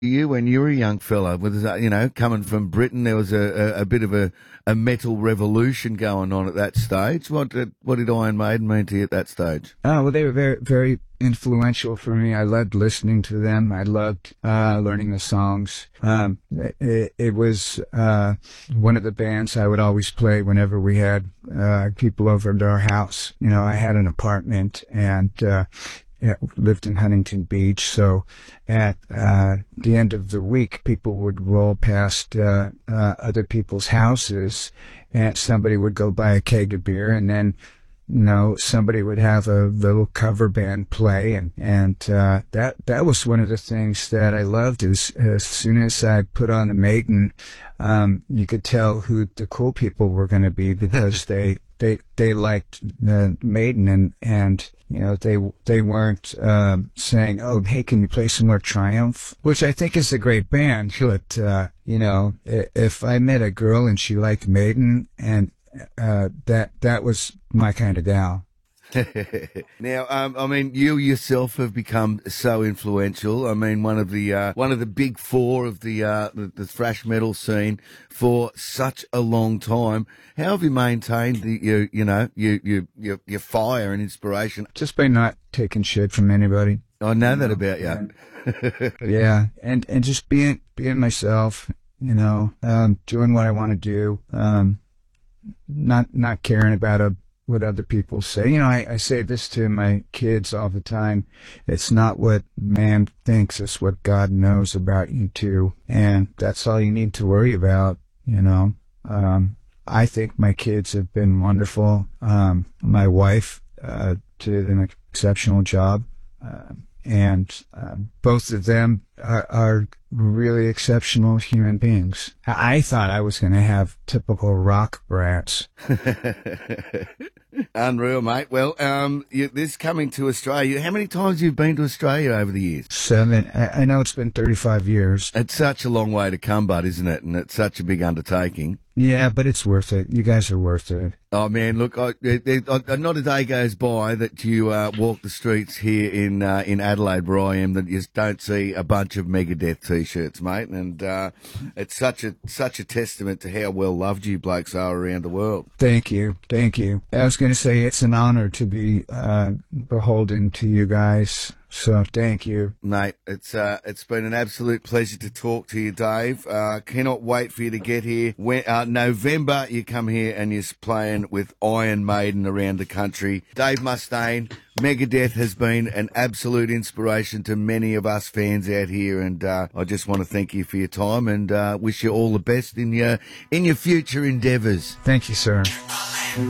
You when you were a young fella, with coming from Britain, there was a bit of a metal revolution going on at that stage. What did Iron Maiden mean to you at that stage? Oh, well, they were very, very influential for me. I loved listening to them. I loved learning the songs. It was one of the bands I would always play whenever we had people over at our house. I had an apartment and lived in Huntington Beach, so at the end of the week, people would roll past other people's houses, and somebody would go buy a keg of beer, and then somebody would have a little cover band play, and that was one of the things that I loved. Is as soon as I put on the Maiden, you could tell who the cool people were going to be, because they liked the Maiden, and they weren't saying, "Oh, hey, can you play some more Triumph?" Which I think is a great band. But if I met a girl and she liked Maiden, and that was my kind of gal. Now, I mean, you yourself have become so influential. I mean, one of the big four of the thrash metal scene for such a long time. How have you maintained your fire and inspiration? Just by not taking shit from anybody. I know that about you. Yeah, and just being myself. Doing what I want to do. Not caring about what other people say. I say this to my kids all the time. It's not what man thinks, it's what God knows about you too. And that's all you need to worry about, I think my kids have been wonderful. My wife did an exceptional job. And both of them are really exceptional human beings. I thought I was going to have typical rock brats. Unreal, mate. Well, this coming to Australia, how many times have you been to Australia over the years? 7. I know it's been 35 years. It's such a long way to come, bud, isn't it? And it's such a big undertaking. Yeah, but it's worth it. You guys are worth it. Oh, man, look, not a day goes by that you walk the streets here in Adelaide, where I am, that you don't see a bunch of Megadeth T-shirts, mate. And it's such a testament to how well loved you blokes are around the world. Thank you. I was going to say it's an honor to be beholden to you guys. So thank you, mate. It's been an absolute pleasure to talk to you, Dave. Cannot wait for you to get here. November, you come here and you're playing with Iron Maiden around the country. Dave Mustaine, Megadeth has been an absolute inspiration to many of us fans out here, and I just want to thank you for your time and wish you all the best in your future endeavours. Thank you, sir.